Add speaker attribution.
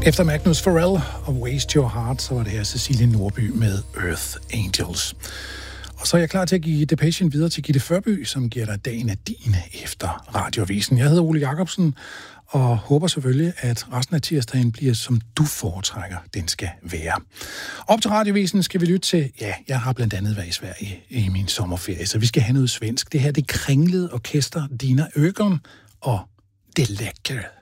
Speaker 1: Efter Magnus Farrell og Waste Your Heart, så var det her Cecilie Nordby med Earth Angels. Og så er jeg klar til at give Depechen videre til Gitte Førby, som giver dig dagen af din efter Radioavisen. Jeg hedder Ole Jacobsen, og håber selvfølgelig, at resten af tirsdagen bliver, som du foretrækker, den skal være. Op til Radioavisen skal vi lytte til, jeg har blandt andet været i Sverige i min sommerferie, så vi skal have noget svensk. Det her, det kringlede orkester Dina Ögon og Det Läcker.